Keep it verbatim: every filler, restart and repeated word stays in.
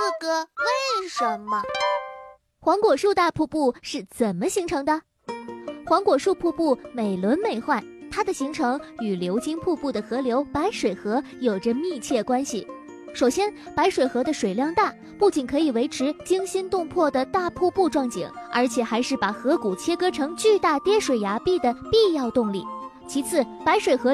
个为什么？ 黄果树大瀑布是怎么形成的？黄果树瀑布美轮美奂，它的形成与流经瀑布的河流白水河有着密切关系。首先，白水河的水量大，不仅可以维持惊心动魄的大瀑布壮景，而且还是把河谷切割成巨大跌水崖壁的必要动力。其次，白水河